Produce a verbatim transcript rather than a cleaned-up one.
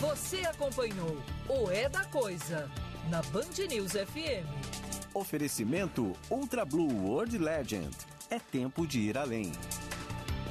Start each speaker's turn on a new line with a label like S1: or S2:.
S1: Você acompanhou o É da Coisa na Band News F M.
S2: Oferecimento Ultra Blue World Legend. É tempo de ir além.